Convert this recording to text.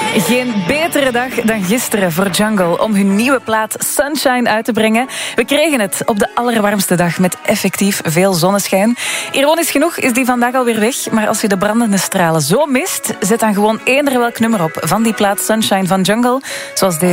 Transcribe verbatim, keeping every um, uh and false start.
Geen betere dag dan gisteren voor Jungle om hun nieuwe plaat Sunshine uit te brengen. We kregen het op de allerwarmste dag met effectief veel zonneschijn. Ironisch genoeg is die vandaag alweer weg, maar als je de brandende stralen zo mist, zet dan gewoon eender welk nummer op van die plaat Sunshine van Jungle, zoals deze.